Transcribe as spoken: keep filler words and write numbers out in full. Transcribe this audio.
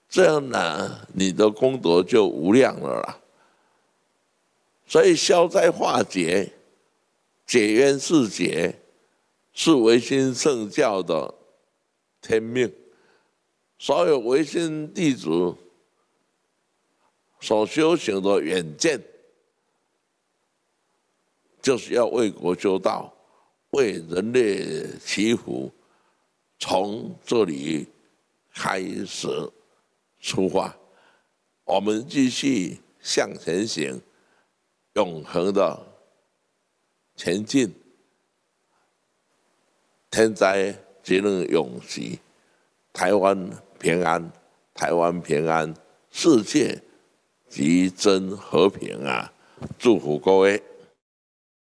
这样呢，你的功德就无量了啦。所以消灾化解、解冤释结，是维新圣教的天命。所有维新弟子所修行的远见，就是要为国修道，为人类祈福，从这里开始出发，我们继续向前行，永恒的前进，天灾即能永息，台湾平安，台湾平安，世界即真和平啊！祝福各位。